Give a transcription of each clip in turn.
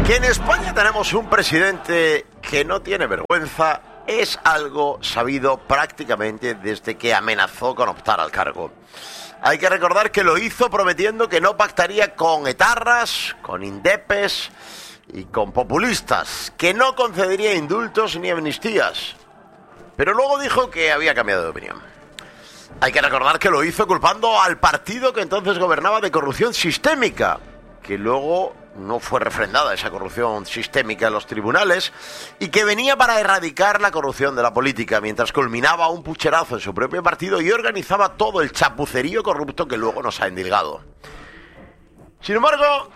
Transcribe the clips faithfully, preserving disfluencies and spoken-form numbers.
Que en España tenemos un presidente que no tiene vergüenza es algo sabido prácticamente desde que amenazó con optar al cargo. Hay que recordar que lo hizo prometiendo que no pactaría con etarras, con indepes y con populistas, que no concedería indultos ni amnistías. Pero luego dijo que había cambiado de opinión. Hay que recordar que lo hizo culpando al partido que entonces gobernaba de corrupción sistémica, que luego no fue refrendada esa corrupción sistémica en los tribunales y que venía para erradicar la corrupción de la política, mientras culminaba un pucherazo en su propio partido y organizaba todo el chapucerío corrupto que luego nos ha endilgado. Sin embargo,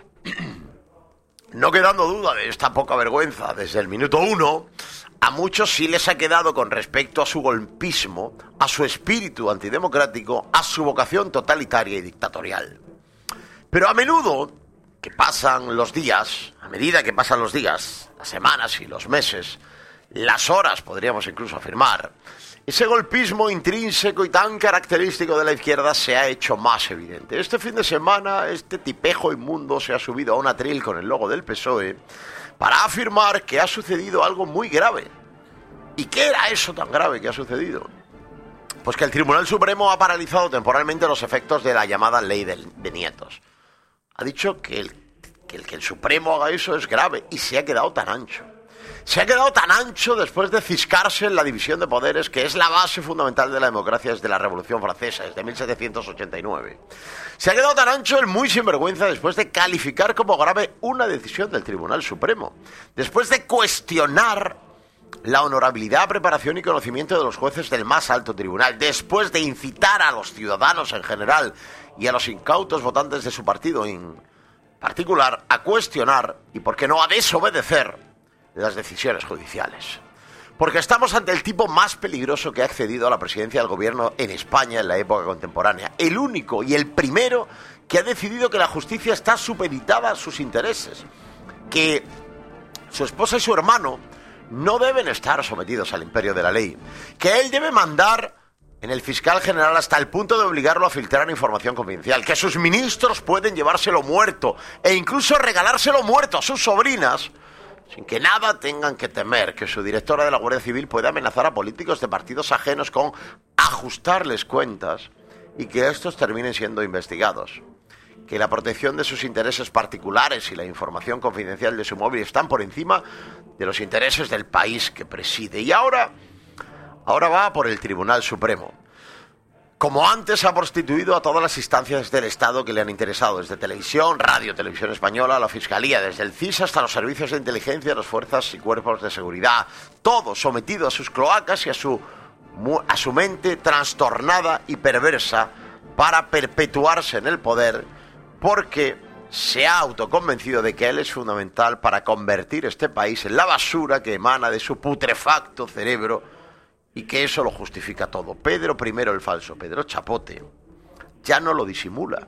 no quedando duda de esta poca vergüenza desde el minuto uno, a muchos sí les ha quedado con respecto a su golpismo, a su espíritu antidemocrático, a su vocación totalitaria y dictatorial. Pero a menudo que pasan los días, a medida que pasan los días, las semanas y los meses, las horas, podríamos incluso afirmar, ese golpismo intrínseco y tan característico de la izquierda se ha hecho más evidente. Este fin de semana, este tipejo inmundo se ha subido a un atril con el logo del P S O E para afirmar que ha sucedido algo muy grave. ¿Y qué era eso tan grave que ha sucedido? Pues que el Tribunal Supremo ha paralizado temporalmente los efectos de la llamada ley de, de nietos. Ha dicho que el, que el que el Supremo haga eso es grave y se ha quedado tan ancho. Se ha quedado tan ancho después de ciscarse en la división de poderes, que es la base fundamental de la democracia desde la Revolución Francesa, desde mil setecientos ochenta y nueve. Se ha quedado tan ancho el muy sinvergüenza después de calificar como grave una decisión del Tribunal Supremo, después de cuestionar la honorabilidad, preparación y conocimiento de los jueces del más alto tribunal, después de incitar a los ciudadanos en general y a los incautos votantes de su partido en particular a cuestionar y, por qué no, a desobedecer las decisiones judiciales. Porque estamos ante el tipo más peligroso que ha accedido a la presidencia del gobierno en España en la época contemporánea. El único y el primero que ha decidido que la justicia está supeditada a sus intereses, que su esposa y su hermano no deben estar sometidos al imperio de la ley, que él debe mandar en el fiscal general hasta el punto de obligarlo a filtrar información confidencial, que sus ministros pueden llevárselo muerto e incluso regalárselo muerto a sus sobrinas, sin que nada tengan que temer que su directora de la Guardia Civil pueda amenazar a políticos de partidos ajenos con ajustarles cuentas y que estos terminen siendo investigados. Que la protección de sus intereses particulares y la información confidencial de su móvil están por encima de los intereses del país que preside. Y ahora, ahora va por el Tribunal Supremo. Como antes ha prostituido a todas las instancias del Estado que le han interesado, desde Televisión, Radio, Televisión Española, la Fiscalía, desde el C I S hasta los servicios de inteligencia, las fuerzas y cuerpos de seguridad, todo sometido a sus cloacas y a su, a su mente trastornada y perversa para perpetuarse en el poder, porque se ha autoconvencido de que él es fundamental para convertir este país en la basura que emana de su putrefacto cerebro y que eso lo justifica todo. Pedro primero el falso, Pedro Chapote, ya no lo disimula.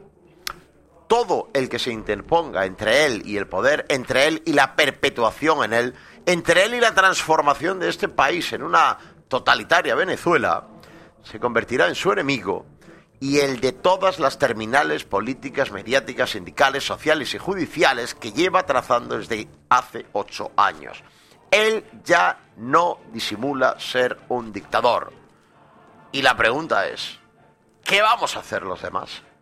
Todo el que se interponga entre él y el poder, entre él y la perpetuación en él, entre él y la transformación de este país en una totalitaria Venezuela, se convertirá en su enemigo y el de todas las terminales políticas, mediáticas, sindicales, sociales y judiciales que lleva trazando desde hace ocho años. Él ya no disimula ser un dictador. Y la pregunta es, ¿qué vamos a hacer los demás?